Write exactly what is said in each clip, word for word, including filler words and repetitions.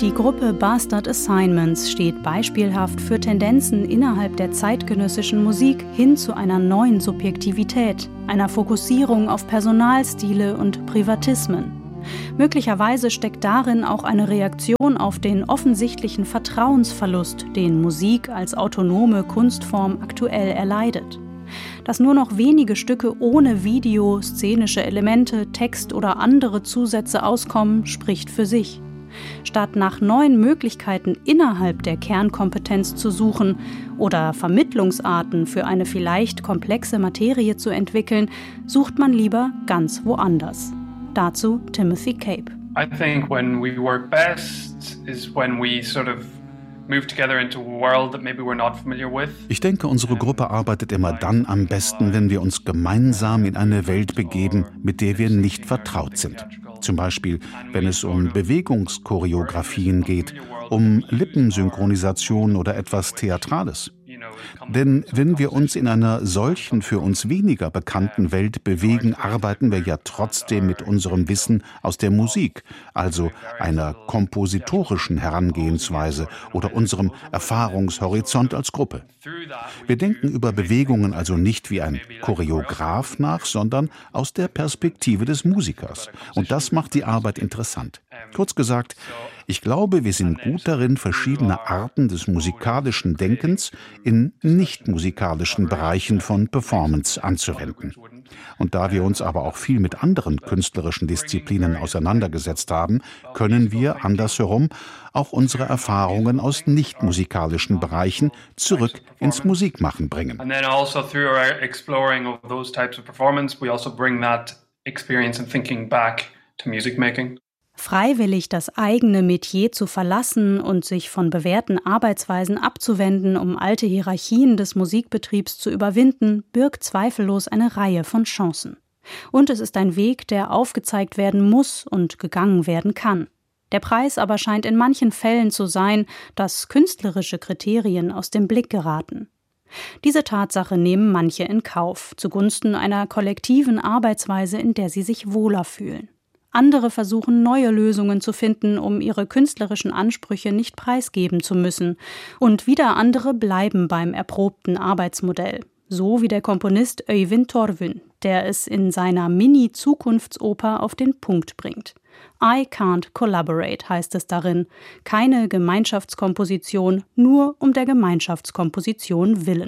Die Gruppe Bastard Assignments steht beispielhaft für Tendenzen innerhalb der zeitgenössischen Musik hin zu einer neuen Subjektivität, einer Fokussierung auf Personalstile und Privatismen. Möglicherweise steckt darin auch eine Reaktion auf den offensichtlichen Vertrauensverlust, den Musik als autonome Kunstform aktuell erleidet. Dass nur noch wenige Stücke ohne Video, szenische Elemente, Text oder andere Zusätze auskommen, spricht für sich. Statt nach neuen Möglichkeiten innerhalb der Kernkompetenz zu suchen oder Vermittlungsarten für eine vielleicht komplexe Materie zu entwickeln, sucht man lieber ganz woanders. Dazu Timothy Cape. I think when we work best is when we sort of move together into a world that maybe we're not familiar with. Ich denke, unsere Gruppe arbeitet immer dann am besten, wenn wir uns gemeinsam in eine Welt begeben, mit der wir nicht vertraut sind. Zum Beispiel, wenn es um Bewegungschoreografien geht, um Lippensynchronisation oder etwas Theatrales. Denn wenn wir uns in einer solchen, für uns weniger bekannten Welt bewegen, arbeiten wir ja trotzdem mit unserem Wissen aus der Musik, also einer kompositorischen Herangehensweise oder unserem Erfahrungshorizont als Gruppe. Wir denken über Bewegungen also nicht wie ein Choreograf nach, sondern aus der Perspektive des Musikers. Und das macht die Arbeit interessant. Kurz gesagt, ich glaube, wir sind gut darin, verschiedene Arten des musikalischen Denkens in nicht-musikalischen Bereichen von Performance anzuwenden. Und da wir uns aber auch viel mit anderen künstlerischen Disziplinen auseinandergesetzt haben, können wir andersherum auch unsere Erfahrungen aus nicht-musikalischen Bereichen zurück ins Musikmachen bringen. And then also through our exploring of those types of performance, we also bring that experience and thinking back to music making. Freiwillig das eigene Metier zu verlassen und sich von bewährten Arbeitsweisen abzuwenden, um alte Hierarchien des Musikbetriebs zu überwinden, birgt zweifellos eine Reihe von Chancen. Und es ist ein Weg, der aufgezeigt werden muss und gegangen werden kann. Der Preis aber scheint in manchen Fällen zu sein, dass künstlerische Kriterien aus dem Blick geraten. Diese Tatsache nehmen manche in Kauf, zugunsten einer kollektiven Arbeitsweise, in der sie sich wohler fühlen. Andere versuchen, neue Lösungen zu finden, um ihre künstlerischen Ansprüche nicht preisgeben zu müssen. Und wieder andere bleiben beim erprobten Arbeitsmodell. So wie der Komponist Øyvind Torvund, der es in seiner Mini-Zukunftsoper auf den Punkt bringt. I can't collaborate heißt es darin. Keine Gemeinschaftskomposition, nur um der Gemeinschaftskomposition willen.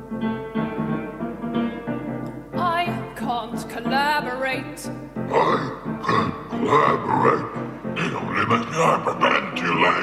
I can't collaborate. I can't collaborate. It only makes me hyperventilate.